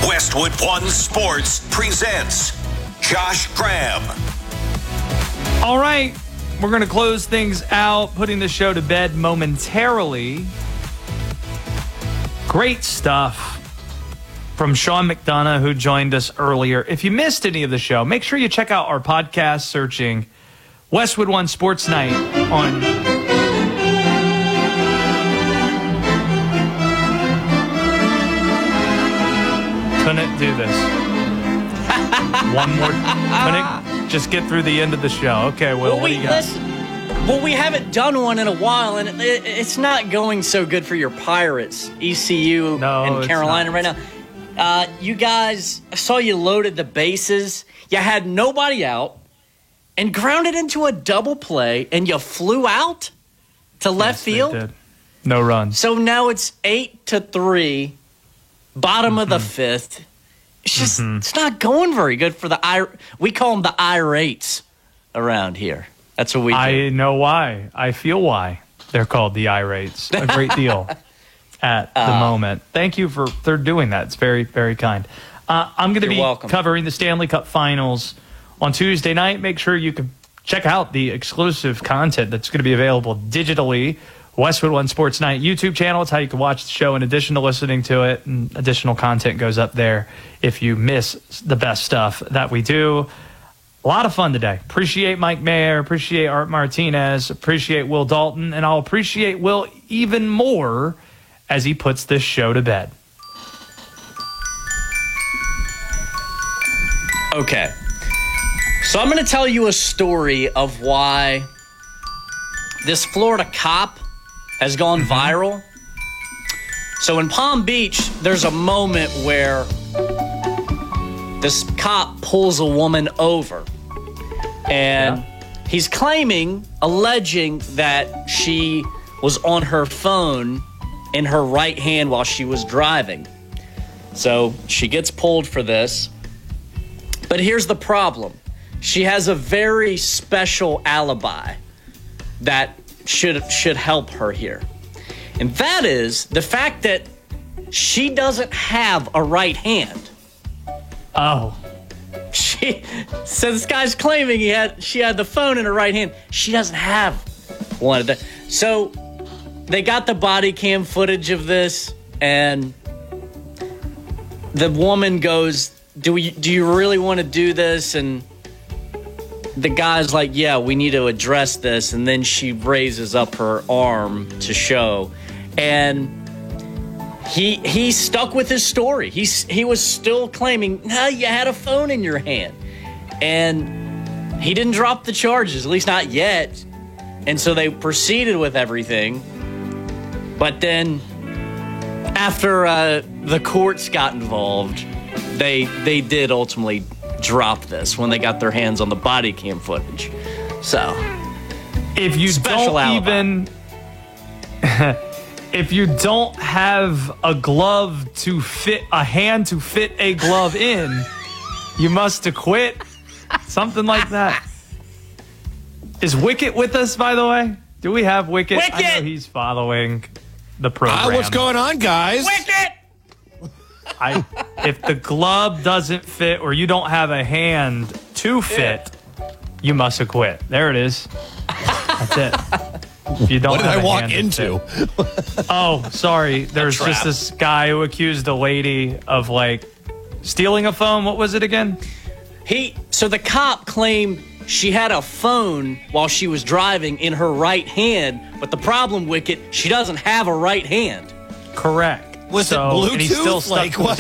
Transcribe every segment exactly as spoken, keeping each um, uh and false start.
Westwood One Sports presents Josh Graham. All right, we're going to close things out, putting the show to bed momentarily. Great stuff from Sean McDonough, who joined us earlier. If you missed any of the show, make sure you check out our podcast searching Westwood One Sports Night on... Couldn't do this. One more. Couldn't just get through the end of the show. Okay, Will, well, what we, do you got? Listen, well, we haven't done one in a while, and it, it, it's not going so good for your Pirates, E C U No, and it's Carolina not. right now. Uh, you guys, I saw you loaded the bases. You had nobody out and grounded into a double play, and you flew out to left Yes, they field. did. No runs. So now it's eight to three, bottom Mm-hmm. of the fifth. It's just Mm-hmm. it's not going very good for the I. We call them the irates around here. That's what we do. I know why. I feel why they're called the irates. A great deal at the Uh, moment. Thank you for they're doing that. It's very, very kind. Uh, I'm going to You're be welcome. covering the Stanley Cup Finals on Tuesday night. Make sure you can check out the exclusive content that's going to be available digitally. Westwood One Sports Night YouTube channel. It's how you can watch the show in addition to listening to it. And additional content goes up there if you miss the best stuff that we do. A lot of fun today. Appreciate Mike Mayer. Appreciate Art Martinez. Appreciate Will Dalton. And I'll appreciate Will even more as he puts this show to bed. Okay. So I'm going to tell you a story of why this Florida cop has gone viral. So in Palm Beach, there's a moment where this cop pulls a woman over. And Yeah. he's claiming, alleging that she was on her phone in her right hand while she was driving. So she gets pulled for this. But here's the problem. She has a very special alibi that should should help her here. And that is the fact that she doesn't have a right hand. Oh, She so this guy's claiming he had she had the phone in her right hand. She doesn't have one of the so they got the body cam footage of this, and the woman goes, Do we do you really want to do this? And the guy's like, yeah, we need to address this. And then she raises up her arm to show. And he he stuck with his story. He's, he was still claiming, no, you had a phone in your hand. And he didn't drop the charges, at least not yet. And so they proceeded with everything. But then after uh, the courts got involved, they they did ultimately drop this when they got their hands on the body cam footage. So, if you Special don't alibi. even if you don't have a glove to fit a hand to fit a glove in, you must acquit. Something like that. Is Wicket with us, by the way? Do we have Wicket? I Wicket! know he's following the program. Uh, what's going on, guys? Wicket! I, if the glove doesn't fit or you don't have a hand to fit, you must acquit. There it is. That's it. If you don't What did have I a walk hand to into? fit. Oh, sorry. There's trap. just this guy who accused a lady of like stealing a phone. What was it again? He so the cop claimed she had a phone while she was driving in her right hand, but the problem, Wicket, she doesn't have a right hand. Correct. Was so, it Bluetooth? And he still stuck Like, to what?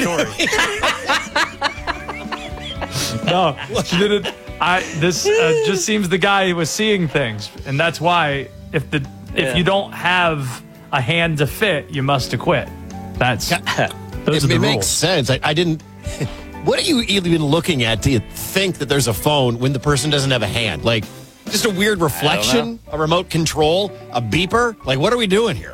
the story. No, she didn't. I this uh, just seems the guy was seeing things, and that's why if the if Yeah. you don't have a hand to fit, you must acquit. That's those It, are it the makes rules. sense. I, I didn't. What are you even looking at? Do you think that there's a phone when the person doesn't have a hand? Like, just a weird reflection, a remote control, a beeper? Like, what are we doing here?